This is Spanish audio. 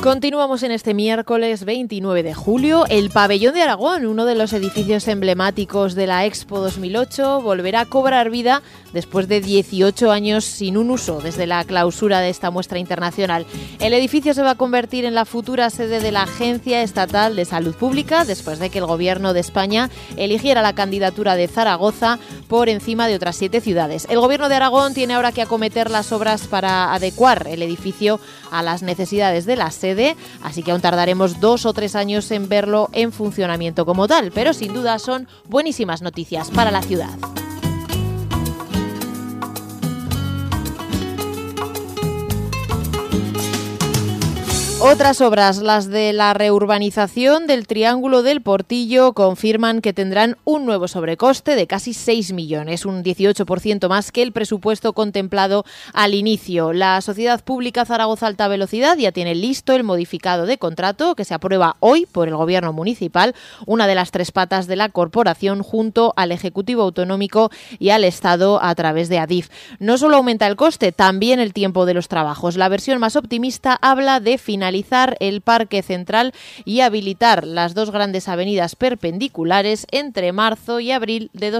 Continuamos en este miércoles 29 de julio. El Pabellón de Aragón, uno de los edificios emblemáticos de la Expo 2008, volverá a cobrar vida después de 18 años sin un uso, desde la clausura de esta muestra internacional. El edificio se va a convertir en la futura sede de la Agencia Estatal de Salud Pública, después de que el Gobierno de España eligiera la candidatura de Zaragoza por encima de otras 7 ciudades. El Gobierno de Aragón tiene ahora que acometer las obras para adecuar el edificio a las necesidades de la sede, así que aún tardaremos 2 o 3 años en verlo en funcionamiento como tal, pero sin duda son buenísimas noticias para la ciudad. Otras obras, las de la reurbanización del Triángulo del Portillo, confirman que tendrán un nuevo sobrecoste de casi 6 millones, un 18% más que el presupuesto contemplado al inicio. La Sociedad Pública Zaragoza Alta Velocidad ya tiene listo el modificado de contrato que se aprueba hoy por el Gobierno municipal, una de las 3 patas de la corporación, junto al Ejecutivo Autonómico y al Estado a través de Adif. No solo aumenta el coste, también el tiempo de los trabajos. La versión más optimista habla de finalizar el Parque Central y habilitar las 2 grandes avenidas perpendiculares entre marzo y abril de